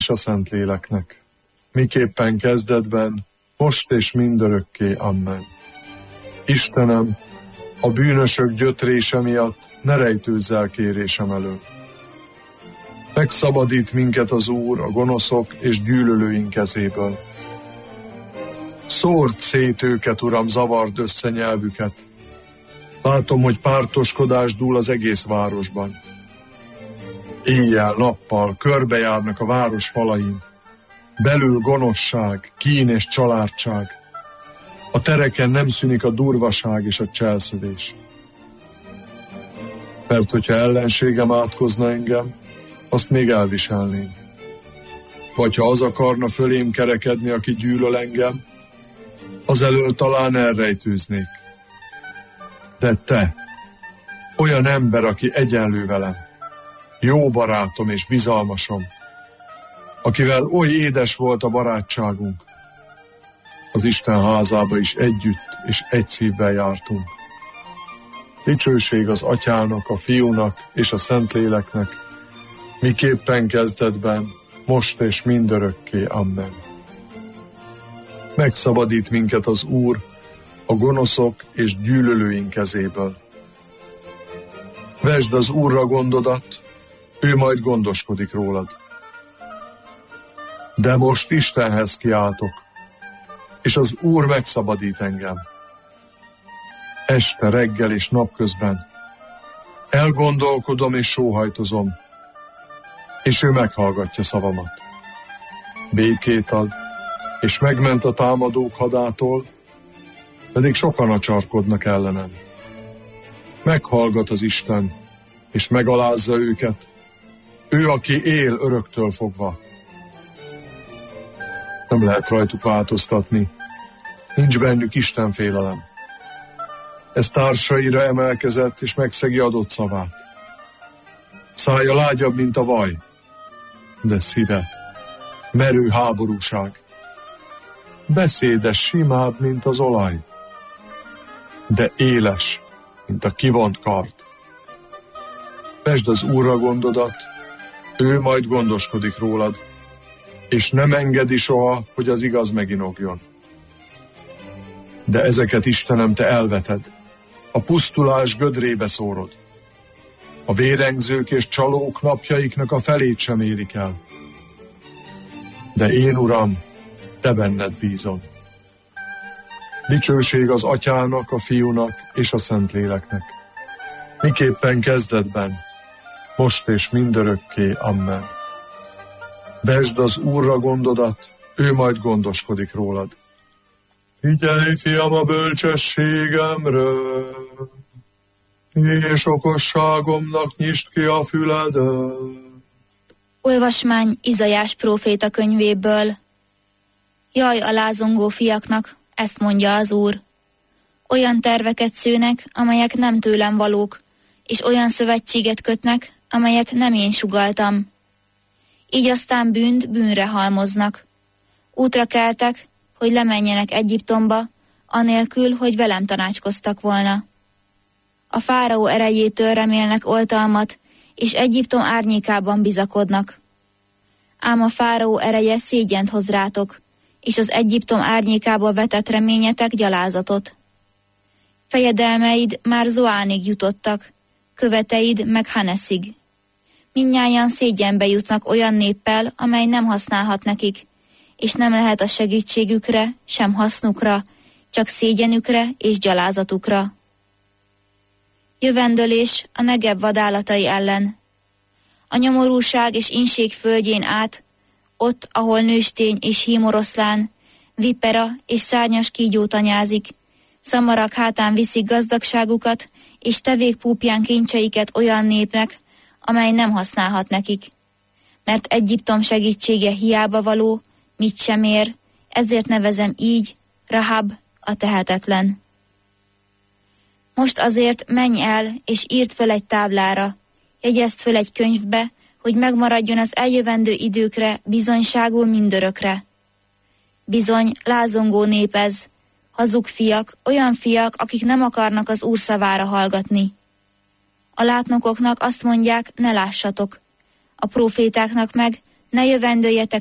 és a Szentléleknek, miképpen kezdetben, most és mindörökké. Amen. Istenem, a bűnösök gyötrése miatt ne rejtőzz el kérésem elől. Megszabadít minket az Úr a gonoszok és gyűlölőink kezéből. Szórd szét őket, Uram, zavard össze nyelvüket. Látom, hogy pártoskodás dúl az egész városban. Éjjel-nappal körbejárnak a város falain. Belül gonoszság, kín és családság. A tereken nem szűnik a durvaság és a cselszövés. Mert hogyha ellenségem átkozna engem, azt még elviselném. Vagy ha az akarna fölém kerekedni, aki gyűlöl engem, az elől talán elrejtőznék. De te, olyan ember, aki egyenlő velem, jó barátom és bizalmasom, akivel oly édes volt a barátságunk, az Isten házába is együtt és egy szívvel jártunk. Dicsőség az Atyának, a Fiúnak és a Szentléleknek, miképpen kezdetben, most és mindörökké. Amen. Megszabadít minket az Úr a gonoszok és gyűlölőink kezéből. Vesd az Úrra gondodat, ő majd gondoskodik rólad. De most Istenhez kiáltok, és az Úr megszabadít engem. Este, reggel és napközben elgondolkodom és sóhajtozom, és ő meghallgatja szavamat. Békét ad, és megment a támadók hadától, pedig sokan acsarkodnak ellenem. Meghallgat az Isten, és megalázza őket, ő, aki él öröktől fogva. Nem lehet rajtuk változtatni, nincs bennük Isten félelem. Ez társaira emelkezett, és megszegi adott szavát. Szája lágyabb, mint a vaj, de szíve merő háborúság. Beszéde simább, mint az olaj, de éles, mint a kivont kard. Vesd az Úrra gondodat, ő majd gondoskodik rólad, és nem engedi soha, hogy az igaz meginogjon. De ezeket, Istenem, te elveted, a pusztulás gödrébe szórod. A vérengzők és csalók napjaiknak a felét sem érik el. De én, Uram, te benned bízom. Dicsőség az Atyának, a Fiúnak és a Szentléleknek, miképpen kezdetben, most és mindörökké. Amen. Vesd az Úrra gondodat, ő majd gondoskodik rólad. Figyelj, fiam, a bölcsességemre, és okosságomnak nyisd ki a füledet. Olvasmány Izaiás próféta könyvéből. Jaj a lázongó fiaknak, ezt mondja az Úr. Olyan terveket szőnek, amelyek nem tőlem valók, és olyan szövetséget kötnek, amelyet nem én sugalltam. Így aztán bűnt bűnre halmoznak. Útra keltek, hogy lemenjenek Egyiptomba, anélkül, hogy velem tanácskoztak volna. A fáraó erejétől remélnek oltalmat, és Egyiptom árnyékában bizakodnak. Ám a fáraó ereje szégyent hoz rátok, és az Egyiptom árnyékába vetett reményetek gyalázatot. Fejedelmeid már Zoánig jutottak, követeid meg Haneszig. Mindnyájan szégyenbe jutnak olyan néppel, amely nem használhat nekik, és nem lehet a segítségükre, sem hasznukra, csak szégyenükre és gyalázatukra. Jövendölés a Negeb vadállatai ellen. A nyomorúság és inség földjén át, ott, ahol nőstény és hímoroszlán, vipera és szárnyas kígyó tanyázik, szamarak hátán viszik gazdagságukat, és tevék púpján kincseiket olyan népnek, amely nem használhat nekik. Mert Egyiptom segítsége hiába való, mit sem ér, ezért nevezem így, Rahab, a tehetetlen. Most azért menj el, és írd föl egy táblára, jegyezd föl egy könyvbe, hogy megmaradjon az eljövendő időkre bizonyságul mindörökre. Bizony, lázongó nép ez, hazug fiak, olyan fiak, akik nem akarnak az Úr szavára hallgatni. A látnokoknak azt mondják, ne lássatok, a prófétáknak meg, ne jövendőljetek